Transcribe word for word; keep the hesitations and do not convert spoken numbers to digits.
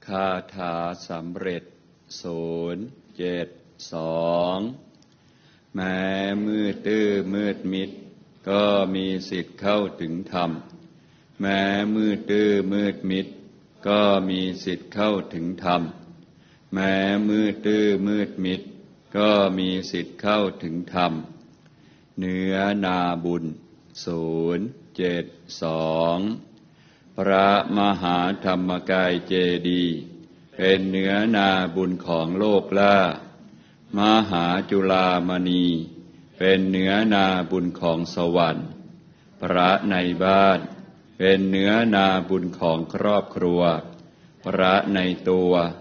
คาถาสำเร็จศูนย์เจ็ดสองแม้มืดตื้อมืดมิดก็มีสิทธิ์เข้าถึงธรรมแม้มืดตื้อมืดมิดก็มีสิทธิ์เข้าถึงธรรมแม้มืดตื้อมืดมิดก็มีสิทธิ์เข้าถึงธรรมเนื้อนาบุญศูนย์เจ็ดสองพระมหาธรรมกายเจดีย์เป็นเนื้อนาบุญของโลกล่ามหาจุฬามณีเป็นเนื้อนาบุญของสวรรค์พระในบ้านเป็นเนื้อนาบุญของครอบครัวพระในตัว